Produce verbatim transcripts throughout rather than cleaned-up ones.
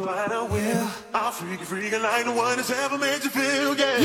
but I will. I'll freak you, freak you like no one has ever made you feel, yeah.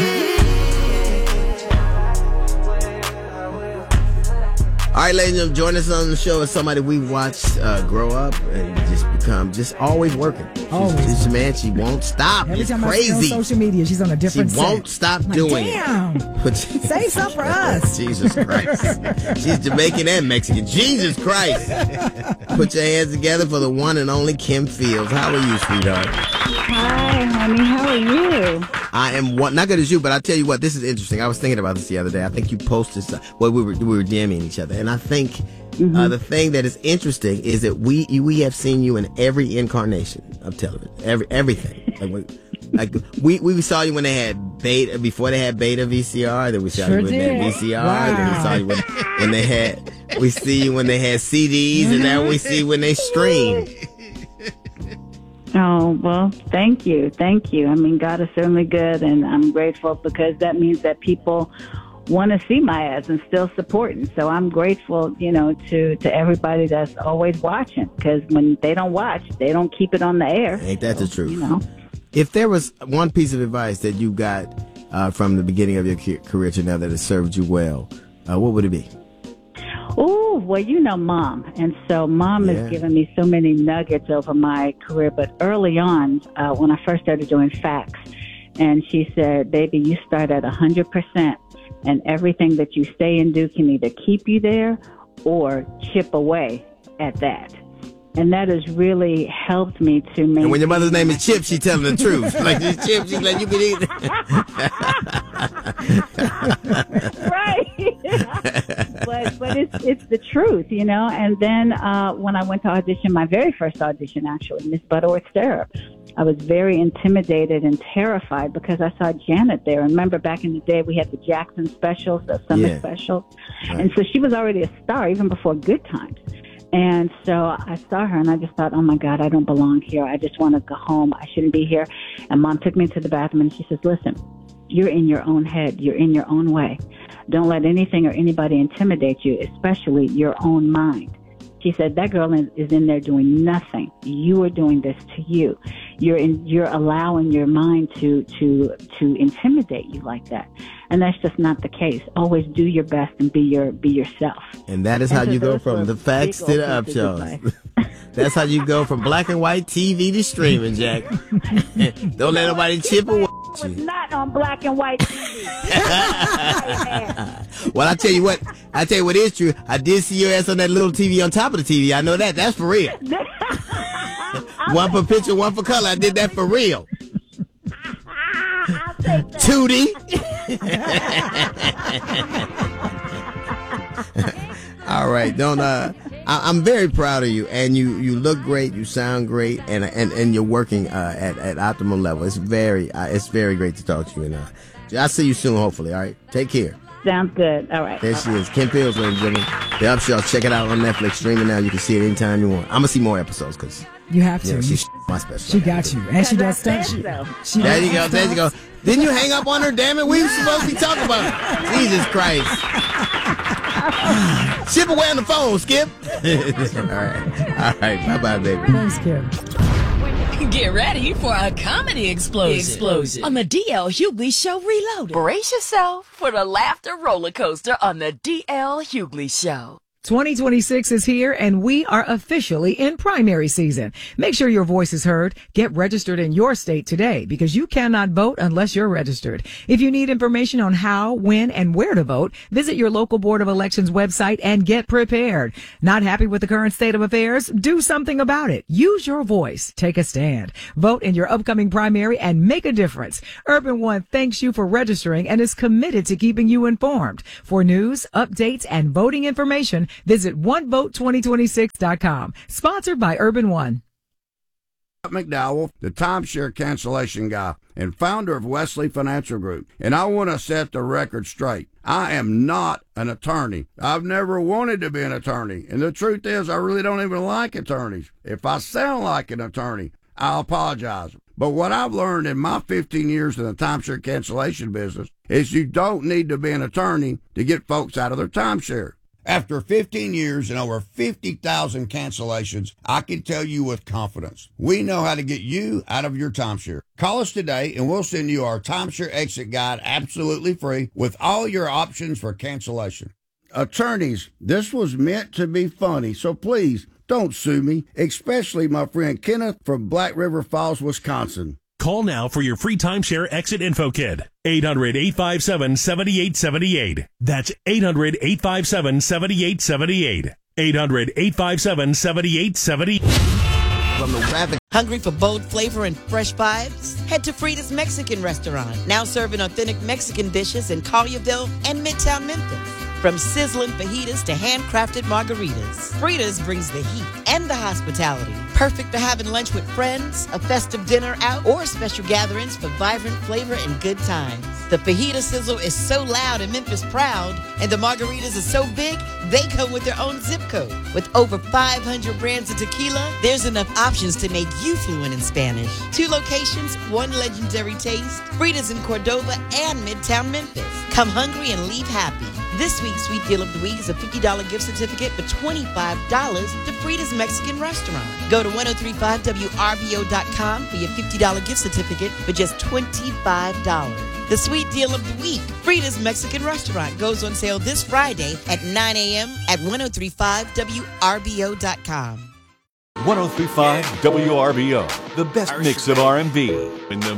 All right, ladies and gentlemen, join us on the show as somebody we watched uh, grow up and just become just always working. She's, Always. she's a man. She won't stop. Every It's time crazy. I see her on social media, she's on a She different won't set. stop I'm like, doing damn. it. But Say something for us. Jesus Christ. She's Jamaican and Mexican. Jesus Christ. Put your hands together for the one and only Kim Fields. How are you, sweetheart? Hi, honey. How are you? I am one, not good as you, but I'll tell you what, this is interesting. I was thinking about this the other day. I think you posted, some, well, we were, we were DMing each other. And I think mm-hmm. uh, the thing that is interesting is that we we have seen you in every incarnation of television. Every Everything. Like, we, like we, we saw you when they had beta, before they had beta V C R. Then we saw Sure you when they had did. V C R. Wow. Then we saw you when, when they had, we see you when they had C Ds. And now we see when they stream. Oh, well, thank you. Thank you. I mean, God is certainly good, and I'm grateful because that means that people want to see my ads and still supporting. So I'm grateful, you know, to, to everybody that's always watching, because when they don't watch, they don't keep it on the air. Ain't that so, the truth? You know. If there was one piece of advice that you got uh, from the beginning of your career to now that has served you well, uh, what would it be? Oh, well, you know Mom. And so Mom Yeah. has given me so many nuggets over my career. But early on, uh, when I first started doing facts, and she said, baby, you start at one hundred percent. And everything that you say and do can either keep you there or chip away at that. And that has really helped me to make. And when your mother's name is Chip, she's telling the truth. Like, this Chip, she's like, you can eat it. Right. but but it's it's the truth, you know. And then uh, when I went to audition, my very first audition, actually, Miss Butterworth Sarah, I was very intimidated and terrified because I saw Janet there. Remember back in the day, we had the Jackson specials, the summer Yeah. specials. Right. And so she was already a star even before Good Times. And so I saw her and I just thought, oh my God, I don't belong here. I just want to go home. I shouldn't be here. And Mom took me to the bathroom and she says, listen, you're in your own head. You're in your own way. Don't let anything or anybody intimidate you, especially your own mind. She said, that girl is, is in there doing nothing. You are doing this to you. You're in, you're allowing your mind to, to, to intimidate you like that. And that's just not the case. Always do your best and be your, be yourself. And that is And how so you go those from were the facts to big the old pieces of upshows. That's how you go from black and white T V to streaming, Jack. Don't let nobody chip away It at was you. not on black and white T V. Well, I tell you what, I tell you what is true. I did see your ass on that little T V on top of the T V. I know that. That's for real. One for picture, one for color. I did that for real. Tootie. All right, don't. Uh, I, I'm very proud of you, and you, you look great. You sound great, and and, and you're working uh, at at optimal level. It's very uh, it's very great to talk to you, and uh, I'll see you soon. Hopefully, all right. Take care. Sounds good. All right. There she is, Kim Fields, ladies and gentlemen. The Upshows. Check it out on Netflix, streaming now. You can see it anytime you want. I'm gonna see more episodes because You have to. you know, You- she's my special. she got you. And she does That's stunt. it, though. She There does you go. There you go. stunts. Didn't you hang up on her? Damn it. We were supposed to be talking about it. Jesus Christ. Chip away on the phone, Skip. All right. All right. Bye-bye, baby. Thanks, Kim. Get ready for a comedy explosion, explosion on the D L Hughley Show Reloaded. Brace yourself for the laughter roller coaster on the D L Hughley Show. twenty twenty-six is here and we are officially in primary season. Make sure your voice is heard. Get registered in your state today because you cannot vote unless you're registered. If you need information on how, when, and where to vote, visit your local Board of Elections website and get prepared. Not happy with the current state of affairs? Do something about it. Use your voice. Take a stand. Vote in your upcoming primary and make a difference. Urban One thanks you for registering and is committed to keeping you informed. For news, updates, and voting information, visit one vote twenty twenty-six dot com. Sponsored by Urban One. McDowell, the timeshare cancellation guy and founder of Wesley Financial Group. And I want to set the record straight. I am not an attorney. I've never wanted to be an attorney. And the truth is, I really don't even like attorneys. If I sound like an attorney, I apologize. But what I've learned in my fifteen years in the timeshare cancellation business is you don't need to be an attorney to get folks out of their timeshare. After fifteen years and over fifty thousand cancellations, I can tell you with confidence, we know how to get you out of your timeshare. Call us today and we'll send you our timeshare exit guide absolutely free with all your options for cancellation. Attorneys, this was meant to be funny, so please don't sue me, especially my friend Kenneth from Black River Falls, Wisconsin. Call now for your free timeshare exit info kit. eight hundred, eight five seven, seven eight seven eight. That's eight hundred, eight five seven, seven eight seven eight. eight hundred, eight five seven, seven eight seven eight. From the rapid. Hungry for bold flavor and fresh vibes? Head to Frida's Mexican Restaurant, now serving authentic Mexican dishes in Collierville and Midtown Memphis. From sizzling fajitas to handcrafted margaritas, Frida's brings the heat and the hospitality. Perfect for having lunch with friends, a festive dinner out, or special gatherings for vibrant flavor and good times. The fajita sizzle is so loud and Memphis proud, and the margaritas are so big, they come with their own zip code. With over five hundred brands of tequila, there's enough options to make you fluent in Spanish. Two locations, one legendary taste, Frida's in Cordova and Midtown Memphis. Come hungry and leave happy. This week's Sweet Deal of the Week is a fifty dollars gift certificate for twenty-five dollars to Frida's Mexican Restaurant. Go to ten thirty-five W R B O dot com for your fifty dollars gift certificate for just twenty-five dollars. The Sweet Deal of the Week, Frida's Mexican Restaurant, goes on sale this Friday at nine a.m. at ten thirty-five W R B O dot com. ten thirty-five W R B O, the best mix of R and B in the